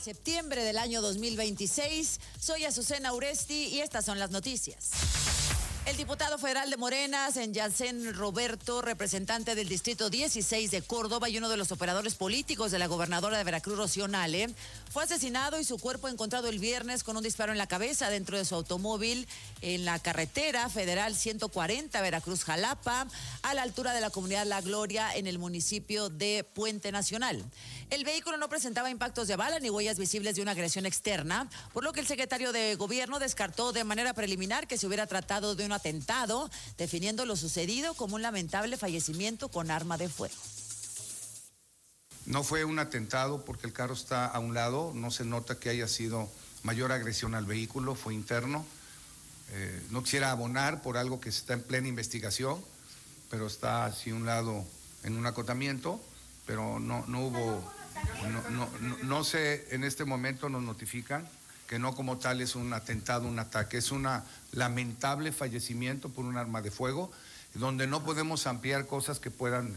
septiembre del año 2026. Soy Azucena Uresti y estas son las noticias. El diputado federal de Morena, Yacén Roberto, representante del Distrito 16 de Córdoba y uno de los operadores políticos de la gobernadora de Veracruz, Rocío Nale, fue asesinado y su cuerpo encontrado el viernes con un disparo en la cabeza dentro de su automóvil en la carretera federal 140 Veracruz-Jalapa, a la altura de la comunidad La Gloria en el municipio de Puente Nacional. El vehículo no presentaba impactos de bala ni huellas visibles de una agresión externa, por lo que el secretario de Gobierno descartó de manera preliminar que se hubiera tratado de un atentado, definiendo lo sucedido como un lamentable fallecimiento con arma de fuego. No fue un atentado porque el carro está a un lado, no se nota que haya sido mayor agresión al vehículo, fue interno. No quisiera abonar por algo que está en plena investigación, pero está así a un lado en un acotamiento, pero no hubo, no sé, en este momento nos notifican que no como tal es un atentado, un ataque, es un lamentable fallecimiento por un arma de fuego, donde no podemos ampliar cosas que puedan,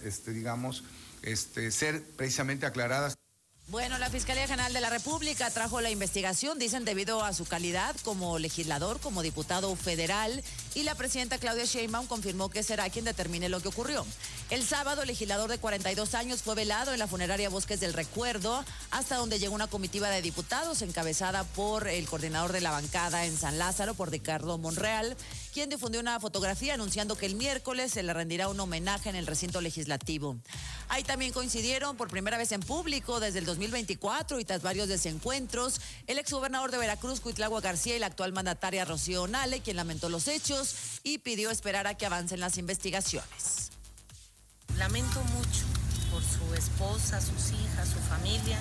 ser precisamente aclaradas. Bueno, la Fiscalía General de la República trajo la investigación, dicen, debido a su calidad como legislador, como diputado federal, y la presidenta Claudia Sheinbaum confirmó que será quien determine lo que ocurrió. El sábado, el legislador de 42 años fue velado en la funeraria Bosques del Recuerdo, hasta donde llegó una comitiva de diputados encabezada por el coordinador de la bancada en San Lázaro, por Ricardo Monreal, quien difundió una fotografía anunciando que el miércoles se le rendirá un homenaje en el recinto legislativo. Ahí también coincidieron por primera vez en público desde el 2024 y tras varios desencuentros, el exgobernador de Veracruz, Cuitlahua García, y la actual mandataria Rocío Nale, quien lamentó los hechos y pidió esperar a que avancen las investigaciones. Lamento mucho por su esposa, sus hijas, su familia,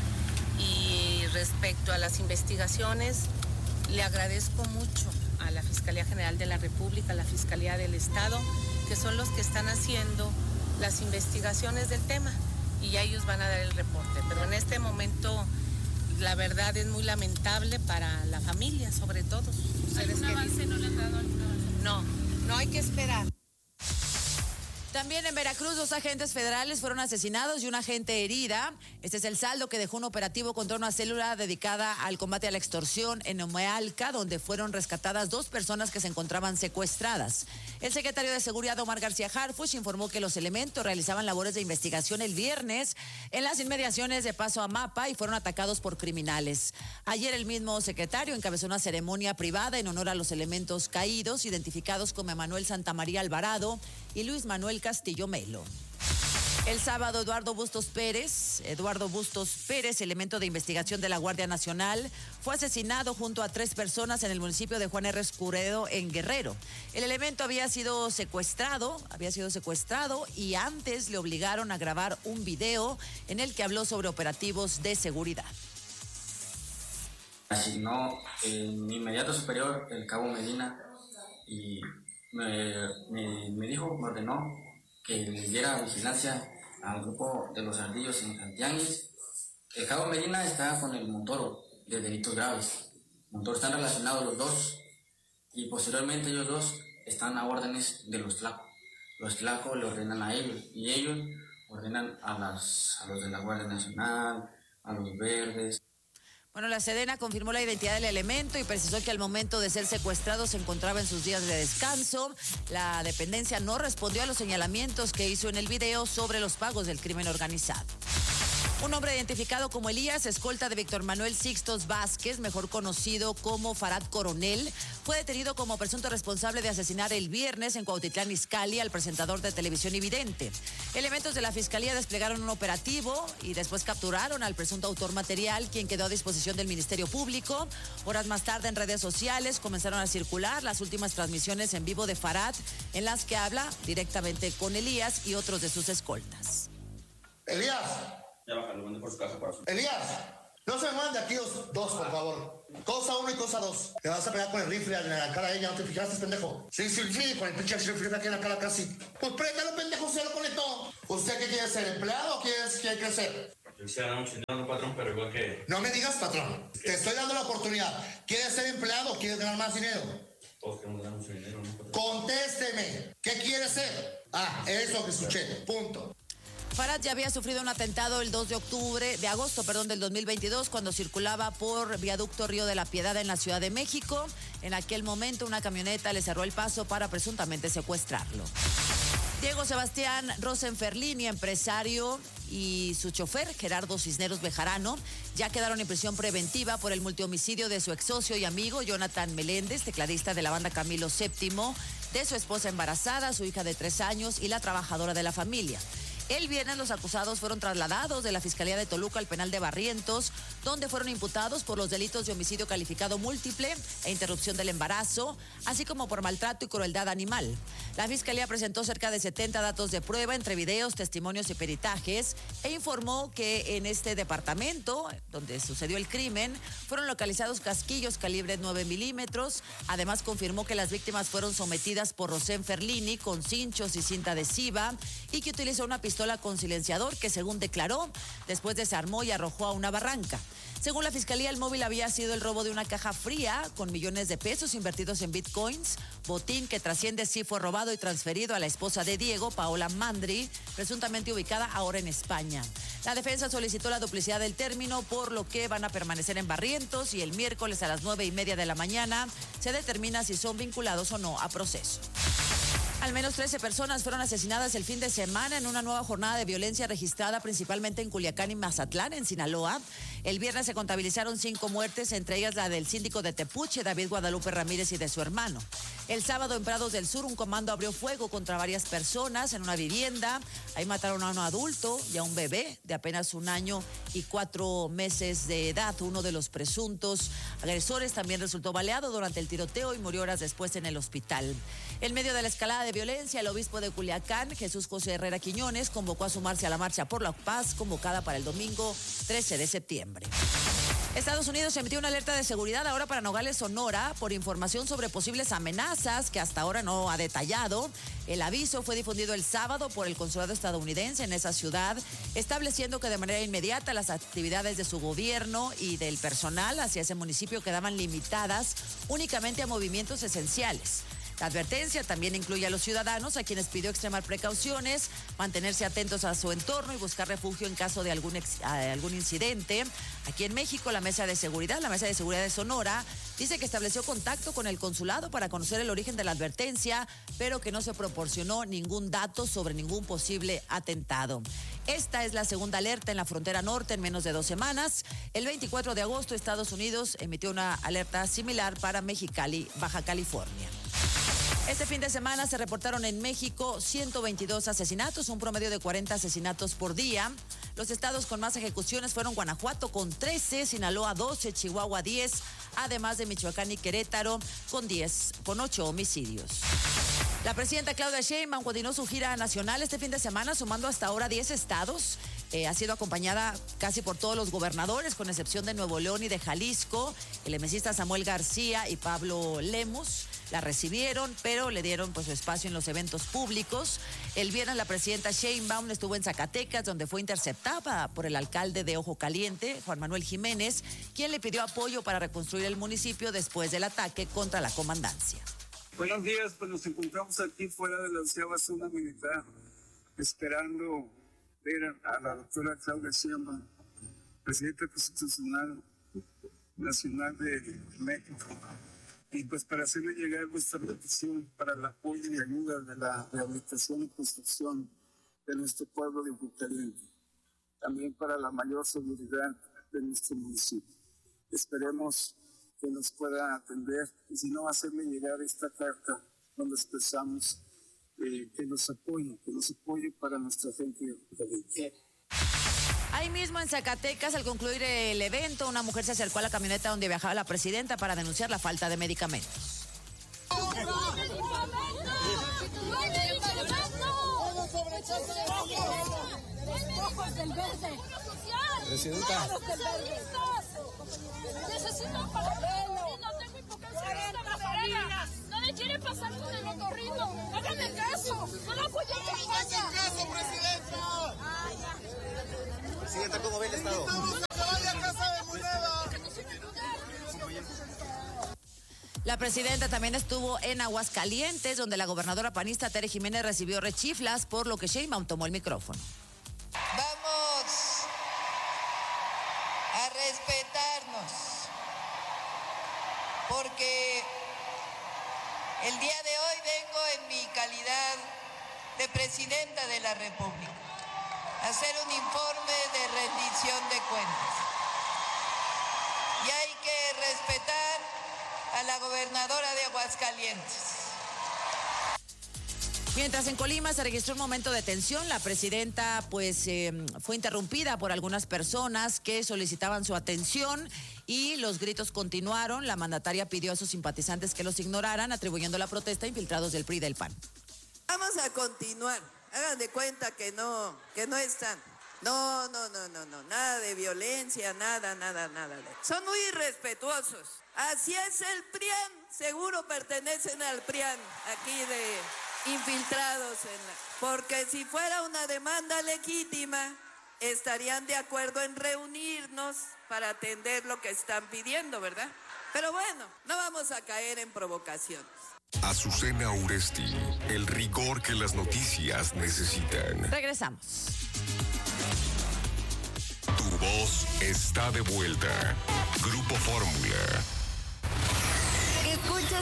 y respecto a las investigaciones, le agradezco mucho a la Fiscalía General de la República, a la Fiscalía del Estado, que son los que están haciendo las investigaciones del tema, y ya ellos van a dar el reporte. Pero en este momento, la verdad es muy lamentable para la familia, sobre todo. ¿Algún avance? ¿No le han dado algún avance? No hay que esperar. También en Veracruz, 2 agentes federales fueron asesinados y una agente herida. Este es el saldo que dejó un operativo contra una célula dedicada al combate a la extorsión en Omealca, donde fueron rescatadas 2 personas que se encontraban secuestradas. El secretario de Seguridad, Omar García Harfuch, informó que los elementos realizaban labores de investigación el viernes en las inmediaciones de Paso a Mapa y fueron atacados por criminales. Ayer el mismo secretario encabezó una ceremonia privada en honor a los elementos caídos, identificados como Emanuel Santamaría Alvarado y Luis Manuel Castillo Melo. El sábado, Eduardo Bustos Pérez, elemento de investigación de la Guardia Nacional, fue asesinado junto a 3 personas en el municipio de Juan R. Escuredo, en Guerrero. El elemento había sido secuestrado y antes le obligaron a grabar un video en el que habló sobre operativos de seguridad. Asignó mi inmediato superior, el cabo Medina, y me dijo, me ordenó que le diera vigilancia al grupo de los ardillos en Santianguis. El cabo Medina está con el Montoro de delitos graves. Montoro están relacionados los dos y posteriormente ellos dos están a órdenes de los Tlaco. Los Tlaco le ordenan a ellos y ellos ordenan a los de la Guardia Nacional, a los verdes. Bueno, la Sedena confirmó la identidad del elemento y precisó que al momento de ser secuestrado se encontraba en sus días de descanso. La dependencia no respondió a los señalamientos que hizo en el video sobre los pagos del crimen organizado. Un hombre identificado como Elías, escolta de Víctor Manuel Sixtos Vázquez, mejor conocido como Farad Coronel, fue detenido como presunto responsable de asesinar el viernes en Cuautitlán Izcalli al presentador de televisión y vidente. Elementos de la Fiscalía desplegaron un operativo y después capturaron al presunto autor material, quien quedó a disposición del Ministerio Público. Horas más tarde, en redes sociales comenzaron a circular las últimas transmisiones en vivo de Farad, en las que habla directamente con Elías y otros de sus escoltas. Elías. Ya bájalo, mande por su casa para su... Elías, no se me mande aquí dos, por favor. Cosa 1 y cosa 2. Te vas a pegar con el rifle en la cara de ella, ¿no te fijaste, pendejo? Sí, con el pinche rifle aquí en la cara casi. Pues préndalo, pendejo, se lo conectó. ¿Usted qué quiere ser, empleado o quiere ser? Yo quisiera dar un chingado, patrón, pero igual que... No me digas, patrón. Te estoy dando la oportunidad. ¿Quieres ser empleado o quieres ganar más dinero? Todos queremos ganar mucho dinero, ¿no, patrón? Contésteme. ¿Qué quieres ser? Eso que escuché. Punto. Farad ya había sufrido un atentado el 2 de agosto del 2022, cuando circulaba por viaducto Río de la Piedad en la Ciudad de México. En aquel momento una camioneta le cerró el paso para presuntamente secuestrarlo. Diego Sebastián Rosenferlini, empresario, y su chofer, Gerardo Cisneros Bejarano, ya quedaron en prisión preventiva por el multihomicidio de su ex socio y amigo Jonathan Meléndez, tecladista de la banda Camilo VII, de su esposa embarazada, su hija de 3 años y la trabajadora de la familia. El viernes los acusados fueron trasladados de la Fiscalía de Toluca al penal de Barrientos, donde fueron imputados por los delitos de homicidio calificado múltiple e interrupción del embarazo, así como por maltrato y crueldad animal. La Fiscalía presentó cerca de 70 datos de prueba entre videos, testimonios y peritajes e informó que en este departamento, donde sucedió el crimen, fueron localizados casquillos calibre 9 milímetros. Además confirmó que las víctimas fueron sometidas por Rosenferlini con cinchos y cinta adhesiva y que utilizó una pistola con silenciador que, según declaró, después desarmó y arrojó a una barranca. Según la Fiscalía, el móvil había sido el robo de una caja fría con millones de pesos invertidos en bitcoins, botín que trasciende si fue robado y transferido a la esposa de Diego, Paola Mandri, presuntamente ubicada ahora en España. La defensa solicitó la duplicidad del término, por lo que van a permanecer en Barrientos, y el miércoles a las 9:30 de la mañana se determina si son vinculados o no a proceso. Al menos 13 personas fueron asesinadas el fin de semana en una nueva jornada de violencia registrada principalmente en Culiacán y Mazatlán, en Sinaloa. El viernes se contabilizaron 5 muertes, entre ellas la del síndico de Tepuche, David Guadalupe Ramírez, y de su hermano. El sábado en Prados del Sur, un comando abrió fuego contra varias personas en una vivienda. Ahí mataron a un adulto y a un bebé de apenas 1 año y 4 meses de edad. Uno de los presuntos agresores también resultó baleado durante el tiroteo y murió horas después en el hospital. En medio de la escalada de violencia, el obispo de Culiacán, Jesús José Herrera Quiñones, convocó a sumarse a la Marcha por la Paz, convocada para el domingo 13 de septiembre. Estados Unidos emitió una alerta de seguridad ahora para Nogales, Sonora, por información sobre posibles amenazas que hasta ahora no ha detallado. El aviso fue difundido el sábado por el consulado estadounidense en esa ciudad, estableciendo que de manera inmediata las actividades de su gobierno y del personal hacia ese municipio quedaban limitadas únicamente a movimientos esenciales. La advertencia también incluye a los ciudadanos, a quienes pidió extremar precauciones, mantenerse atentos a su entorno y buscar refugio en caso de algún incidente. Aquí en México, la Mesa de Seguridad de Sonora, dice que estableció contacto con el consulado para conocer el origen de la advertencia, pero que no se proporcionó ningún dato sobre ningún posible atentado. Esta es la segunda alerta en la frontera norte en menos de 2 semanas. El 24 de agosto, Estados Unidos emitió una alerta similar para Mexicali, Baja California. Este fin de semana se reportaron en México 122 asesinatos, un promedio de 40 asesinatos por día. Los estados con más ejecuciones fueron Guanajuato con 13, Sinaloa 12, Chihuahua 10, además de Michoacán y Querétaro con 8 homicidios. La presidenta Claudia Sheinbaum continuó su gira nacional este fin de semana, sumando hasta ahora 10 estados. Ha sido acompañada casi por todos los gobernadores, con excepción de Nuevo León y de Jalisco. El emesista Samuel García y Pablo Lemus la recibieron, pero le dieron su espacio en los eventos públicos. El viernes la presidenta Sheinbaum estuvo en Zacatecas, donde fue interceptada por el alcalde de Ojo Caliente, Juan Manuel Jiménez, quien le pidió apoyo para reconstruir el municipio después del ataque contra la comandancia. Buenos días, pues nos encontramos aquí fuera de la 11ª zona militar, esperando ver a la doctora Claudia Sheinbaum, presidenta constitucional nacional de México, y pues para hacerle llegar nuestra petición para el apoyo y ayuda de la rehabilitación y construcción de nuestro pueblo de Ojo Caliente, también para la mayor seguridad de nuestro municipio. Esperemos que nos pueda atender, y si no, hacerle llegar esta carta donde expresamos que nos apoye para nuestra gente de Ojo Caliente. Ahí mismo en Zacatecas, al concluir el evento, una mujer se acercó a la camioneta donde viajaba la presidenta para denunciar la falta de medicamentos. Presidenta. Necesito pagar. No tengo hipocancia. No le quiere pasar con el otorrino. Hágame caso. No la apoyo en campaña. caso, presidenta! Presidenta, ¿cómo ve el estado? La presidenta también estuvo en Aguascalientes, donde la gobernadora panista Tere Jiménez recibió rechiflas, por lo que Sheinbaum tomó el micrófono. porque el día de hoy vengo en mi calidad de presidenta de la República a hacer un informe de rendición de cuentas. Y hay que respetar a la gobernadora de Aguascalientes. Mientras en Colima se registró un momento de tensión, la presidenta fue interrumpida por algunas personas que solicitaban su atención y los gritos continuaron. La mandataria pidió a sus simpatizantes que los ignoraran, atribuyendo la protesta a infiltrados del PRI y del PAN. Vamos a continuar. Hagan de cuenta que no están. No, nada de violencia, nada. Son muy irrespetuosos. Así es el PRIAN, seguro pertenecen al PRIAN, aquí de infiltrados porque si fuera una demanda legítima, estarían de acuerdo en reunirnos para atender lo que están pidiendo, ¿verdad? Pero bueno, no vamos a caer en provocaciones. Azucena Uresti, el rigor que las noticias necesitan. Regresamos. Tu voz está de vuelta. Grupo Fórmula. Escuchas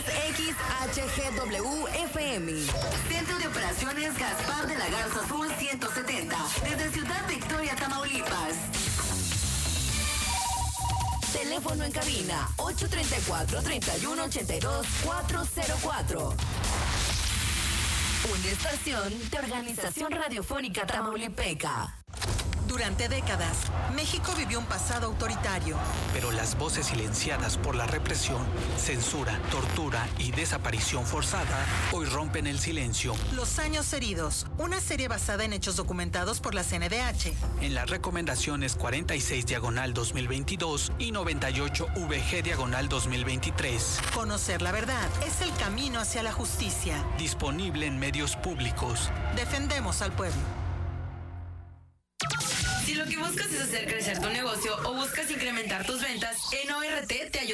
XHGW-FM. Centro de Operaciones Gaspar de la Garza Sur 170. Desde Ciudad Victoria, Tamaulipas. Teléfono en cabina 834-3182-404. Una estación de Organización Radiofónica Tamaulipeca. Durante décadas, México vivió un pasado autoritario. Pero las voces silenciadas por la represión, censura, tortura y desaparición forzada hoy rompen el silencio. Los años heridos, una serie basada en hechos documentados por la CNDH. En las recomendaciones 46/2022 y 98-VG/2023. Conocer la verdad es el camino hacia la justicia. Disponible en medios públicos. Defendemos al pueblo. Si lo que buscas es hacer crecer tu negocio o buscas incrementar tus ventas, en ORT te ayuda.